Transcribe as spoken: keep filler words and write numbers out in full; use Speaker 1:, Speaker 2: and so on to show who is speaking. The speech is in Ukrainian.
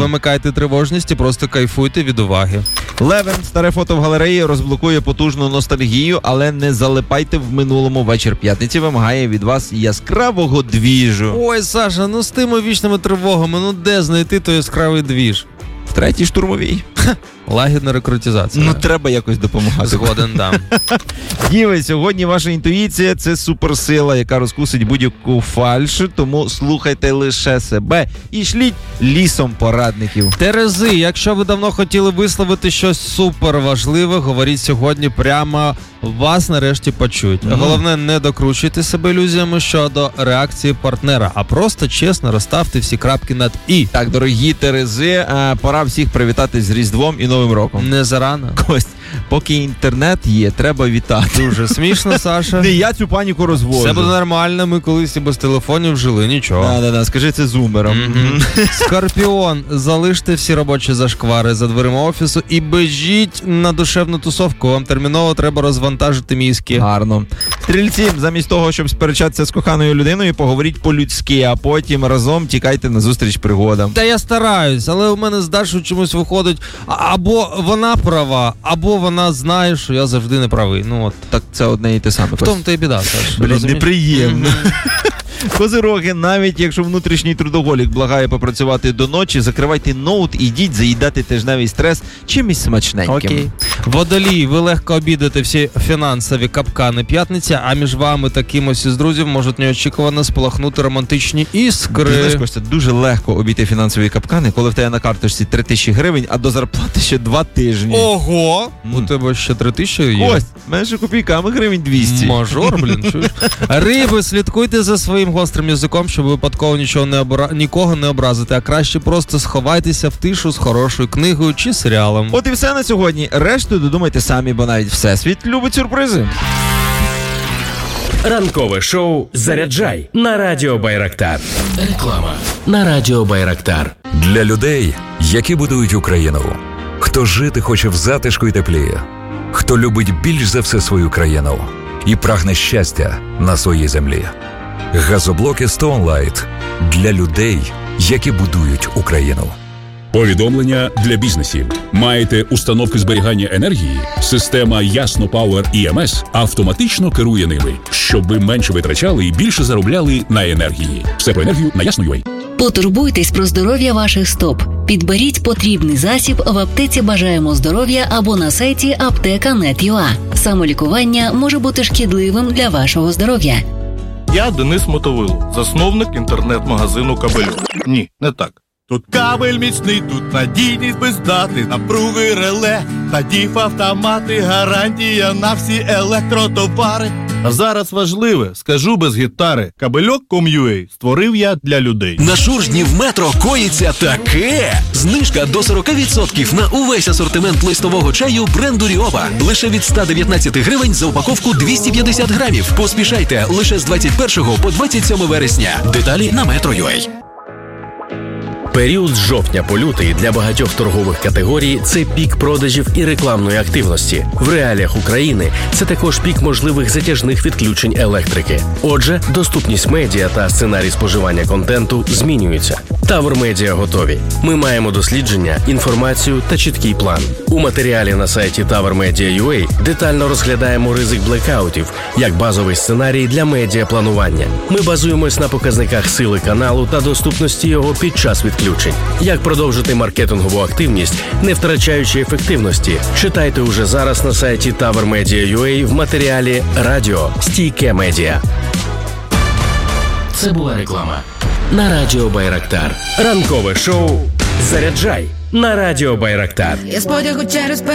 Speaker 1: Вимикайте тривожність і просто кайфуйте від уваги.
Speaker 2: Левен, старе фото в галереї, розблокує потужну ностальгію, але не залипайте в минулому. Вечір п'ятниці вимагає від вас яскравого двіжу.
Speaker 1: Ой, Саша, ну з тими вічними тривогами, ну де знайти той яскравий двіж?
Speaker 2: В третій штурмовій.
Speaker 1: Лагідна рекрутизація.
Speaker 2: Ну, треба якось допомагати.
Speaker 1: Згоден, да.
Speaker 2: Діви, сьогодні ваша інтуїція – це суперсила, яка розкусить будь-яку фальш, тому слухайте лише себе і шліть лісом порадників.
Speaker 1: Терези, якщо ви давно хотіли висловити щось суперважливе, говоріть сьогодні прямо, вас нарешті почують. Mm. Головне, не докручуйте себе ілюзіями щодо реакції партнера, а просто чесно розставте всі крапки над «і».
Speaker 2: Так, дорогі Терези, пора всіх привітати з Різдвом і Новим роком.
Speaker 1: Не зарано.
Speaker 2: Кость, поки інтернет є, треба вітати.
Speaker 1: Дуже смішно, Саша.
Speaker 2: Не я цю паніку розвожу.
Speaker 1: Все буде нормально, ми колись і без телефонів жили, нічого.
Speaker 2: Да-да-да, скажи це зумером.
Speaker 1: Mm-hmm. Скорпіон, залиште всі робочі зашквари за дверима офісу і бежіть на душевну тусовку. Вам терміново треба розвантажити мізки.
Speaker 2: Гарно. Стрільці, замість того, щоб сперечатися з коханою людиною, поговоріть по-людськи, а потім разом тікайте на зустріч пригодам.
Speaker 1: Та я стараюсь, але у мене з Дашою чомусь виходить, або вона права, або вона знає, що я завжди не правий. Ну от.
Speaker 2: Так це одне і те саме.
Speaker 1: В тому то і біда, Саш.
Speaker 2: Блін,
Speaker 1: розумієш?
Speaker 2: неприємно. Козироги, навіть якщо внутрішній трудоголік благає попрацювати до ночі, закривайте ноут і йдіть заїдати тижневий стрес чимось смачненьким.
Speaker 1: Окей. Водолій, ви легко обійдете всі фінансові капкани п'ятниці, а між вами та кимось із друзів можуть неочікувано спалахнути романтичні іскри.
Speaker 2: Ти знаєш, Костя, дуже легко обійти фінансові капкани, коли в тебе на карточці три тисячі гривень, а до зарплати ще два тижні.
Speaker 1: Ого!
Speaker 2: Mm.
Speaker 1: У тебе ще три тисячі є?
Speaker 2: Кость, менше копійками гривень двісті.
Speaker 1: Мажор, блін, чуєш? Риби, слідкуйте за своїм гострим язиком, щоб випадково нічого не обра... нікого не образити, а краще просто сховайтеся в тишу з хорошою книгою чи серіалом.
Speaker 2: От і все на сьогодні. Решту додумайте самі, бо навіть Всесвіт любить сюрпризи.
Speaker 3: Ранкове шоу «Заряджай» на Радіо Байрактар. Реклама на Радіо Байрактар.
Speaker 4: Для людей, які будують Україну. Хто жити хоче в затишку й теплі. Хто любить більш за все свою країну і прагне щастя на своїй землі. Газоблоки Stone Light для людей, які будують Україну.
Speaker 5: Повідомлення для бізнесів. Маєте установки зберігання енергії? Система Ясно Power і ем ес автоматично керує ними, щоб ви менше витрачали і більше заробляли на енергії. Все про енергію на Ясно.ua.
Speaker 6: Потурбуйтесь про здоров'я ваших стоп. Підберіть потрібний засіб в аптеці «Бажаємо здоров'я» або на сайті аптека крапка нет крапка ю а. Самолікування може бути шкідливим для вашого здоров'я.
Speaker 7: Я Денис Мотовило, засновник інтернет-магазину «Кабельок». Ні, не так. Тут кабель міцний, тут надійність без дати, напруги реле, та діф-автомати, гарантія на всі електротовари. А зараз важливе, скажу без гітари, кабельок крапка ком крапка ю а створив я для людей.
Speaker 8: На Шуржні в метро коїться таке! Знижка до сорок відсотків на увесь асортимент листового чаю бренду Ріова. Лише від сто дев'ятнадцять гривень за упаковку двісті п'ятдесят грамів. Поспішайте, лише з двадцять першого по двадцять сьоме вересня. Деталі на метро крапка ю а.
Speaker 3: Період з жовтня по лютий для багатьох торгових категорій – це пік продажів і рекламної активності. В реаліях України це також пік можливих затяжних відключень електрики. Отже, доступність медіа та сценарій споживання контенту змінюються. Тавр Медіа готові. Ми маємо дослідження, інформацію та чіткий план. У матеріалі на сайті тавр медіа крапка ю а детально розглядаємо ризик блекаутів як базовий сценарій для медіапланування. Ми базуємось на показниках сили каналу та доступності його під час відключень. Як продовжити маркетингову активність, не втрачаючи ефективності? Читайте уже зараз на сайті тавр медіа крапка ю а в матеріалі «Радіо. Стійке медіа». Це була реклама на Радіо Байрактар. Ранкове шоу «Заряджай» на Радіо Байрактар.
Speaker 9: Я з потягу через